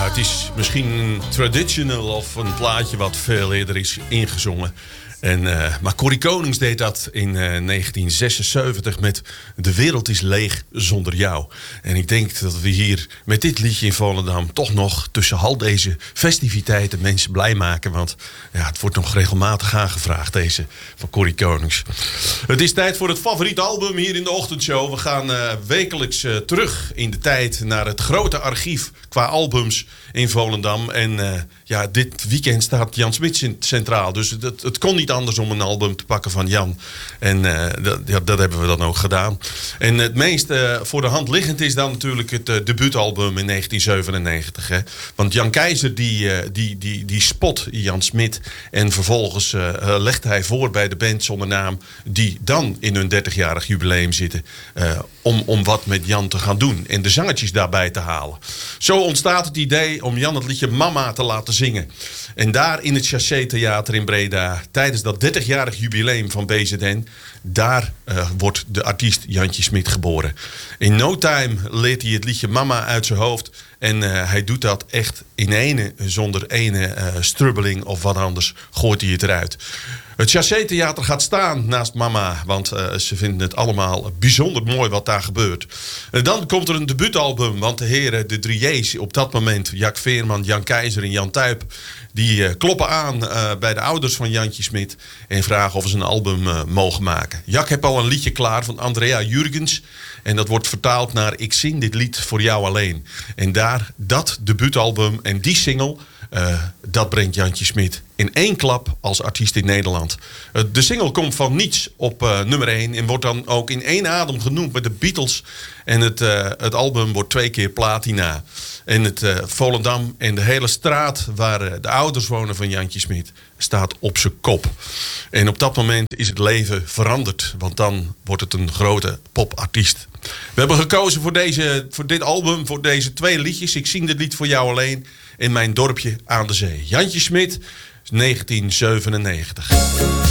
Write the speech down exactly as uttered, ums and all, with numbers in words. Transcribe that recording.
het is misschien traditional of een plaatje wat veel eerder is ingezongen. En, uh, maar Corrie Konings deed dat in uh, negentien zesenzeventig met De wereld is leeg zonder jou. En ik denk dat we hier met dit liedje in Volendam toch nog tussen al deze festiviteiten mensen blij maken. Want ja, het wordt nog regelmatig aangevraagd, deze van Corrie Konings. Het is tijd voor het favoriete album hier in de ochtendshow. We gaan uh, wekelijks uh, terug in de tijd naar het grote archief qua albums in Volendam. En uh, ja, dit weekend staat Jan Smit centraal. Dus het, het kon niet anders om een album te pakken van Jan. En uh, dat, ja, dat hebben we dan ook gedaan. En het meest uh, voor de hand liggend is dan natuurlijk het uh, debuutalbum in negentien zevenennegentig. Hè? Want Jan Keizer die, uh, die, die, die spot Jan Smit. En vervolgens uh, legt hij voor bij de band zonder naam, die dan in hun dertigjarig jubileum zitten, Uh, om, om wat met Jan te gaan doen. En de zangertjes daarbij te halen. Zo ontstaat het idee om Jan het liedje Mama te laten zingen. En daar in het Chassé Theater in Breda, tijdens dat dertigjarig jubileum van B Z N, daar uh, wordt de artiest Jantje Smit geboren. In no time leert hij het liedje Mama uit zijn hoofd. En uh, hij doet dat echt in ene, zonder ene uh, strubbeling of wat anders, gooit hij het eruit. Het Chassé Theater gaat staan naast Mama, want uh, ze vinden het allemaal bijzonder mooi wat daar gebeurt. En dan komt er een debuutalbum, want de heren, de drie J's op dat moment, Jack Veerman, Jan Keizer en Jan Tuyp, die uh, kloppen aan uh, bij de ouders van Jantje Smit en vragen of ze een album uh, mogen maken. Jack heeft al een liedje klaar van Andrea Jurgens. En dat wordt vertaald naar Ik zing dit lied voor jou alleen. En daar, dat debuutalbum en die single, Uh, dat brengt Jantje Smit in één klap als artiest in Nederland. Uh, de single komt van niets op uh, nummer één en wordt dan ook in één adem genoemd met de Beatles. En het, uh, het album wordt twee keer platina. En het uh, Volendam en de hele straat waar uh, de ouders wonen van Jantje Smit staat op zijn kop. En op dat moment is het leven veranderd, want dan wordt het een grote popartiest. We hebben gekozen voor, deze, voor dit album, voor deze twee liedjes. Ik zing dit lied voor jou alleen in mijn dorpje aan de zee. Jantje Smit, negentien zevenennegentig.